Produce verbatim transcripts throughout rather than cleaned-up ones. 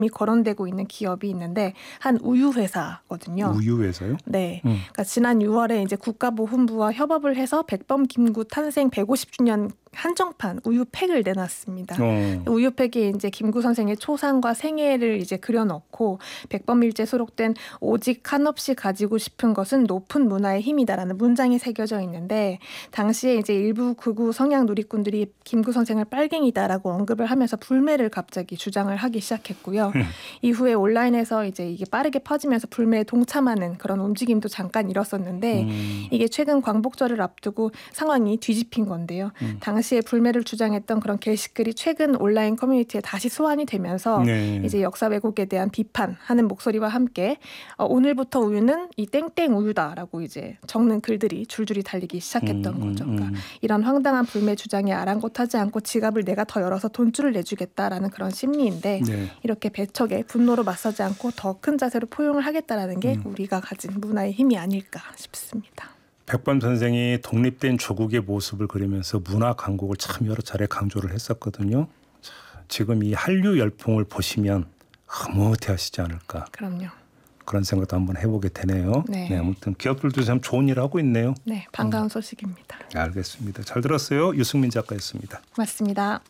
이 거론되고 있는 기업이 있는데 한 우유 회사거든요. 우유 회사요? 네. 음. 그러니까 지난 유월에 이제 국가보훈부와 협업을 해서 백범 김구 탄생 백오십 주년 한정판 우유팩을 내놨습니다. 어. 우유팩에 이제 김구 선생의 초상과 생애를 이제 그려넣고 백범일제 수록된 오직 한없이 가지고 싶은 것은 높은 문화의 힘이다라는 문장이 새겨져 있는데 당시에 이제 일부 극우 성향 누리꾼들이 김구 선생을 빨갱이다라고 언급을 하면서 불매를 갑자기 주장을 하기 시작했고요. 음. 이후에 온라인에서 이제 이게 빠르게 퍼지면서 불매에 동참하는 그런 움직임도 잠깐 일었었는데 음. 이게 최근 광복절을 앞두고 상황이 뒤집힌 건데요. 음. 당시에 불매를 주장했던 그런 게시글이 최근 온라인 커뮤니티에 다시 소환이 되면서 네. 이제 역사 왜곡에 대한 비판하는 목소리와 함께 어, 오늘부터 우유는 이 땡땡 우유다라고 이제 적는 글들이 줄줄이 달리기 시작했던 음, 거죠. 음, 그러니까 음. 이런 황당한 불매 주장에 아랑곳하지 않고 지갑을 내가 더 열어서 돈줄을 내주겠다라는 그런 심리인데 네. 이렇게 배척에 분노로 맞서지 않고 더 큰 자세로 포용을 하겠다라는 게 음. 우리가 가진 문화의 힘이 아닐까 싶습니다. 백범 선생이 독립된 조국의 모습을 그리면서 문화 강국을 참 여러 차례 강조를 했었거든요. 자, 지금 이 한류 열풍을 보시면 흐뭇해하시지 않을까 그럼요. 그런 생각도 한번 해보게 되네요. 네. 아무튼 기업들도 참 좋은 일 하고 있네요. 네, 반가운 소식입니다. 알겠습니다. 잘 들었어요. 유승민 작가였습니다. 고맙습니다.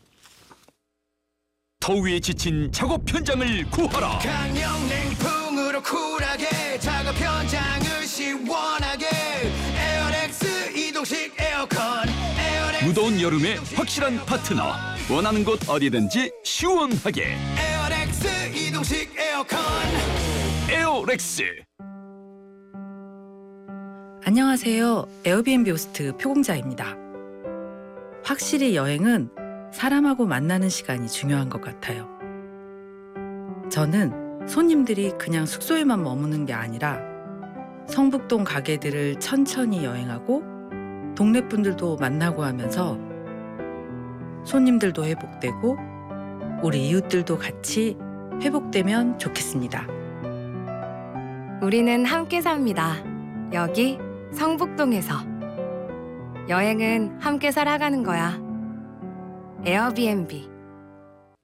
더위에 지친 작업 현장을 구하라. 강력 냉풍으로 쿨하게 작업 현장을 시원하게 에어렉스 이동식 에어컨 에어렉스 무더운 여름에 확실한 파트너. 원하는 곳 어디든지 시원하게. 에어렉스 이동식 에어컨 에어렉스. 안녕하세요. 에어비앤비 호스트 표공자입니다. 확실히 여행은 사람하고 만나는 시간이 중요한 것 같아요. 저는 손님들이 그냥 숙소에만 머무는 게 아니라 성북동 가게들을 천천히 여행하고 동네 분들도 만나고 하면서 손님들도 회복되고 우리 이웃들도 같이 회복되면 좋겠습니다. 우리는 함께 삽니다. 여기 성북동에서. 여행은 함께 살아가는 거야. 에어비앤비.